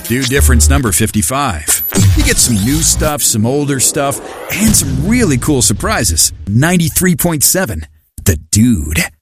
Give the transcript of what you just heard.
Dude Difference number 55. You get some new stuff, some older stuff, and some really cool surprises. 93.7 The Dude.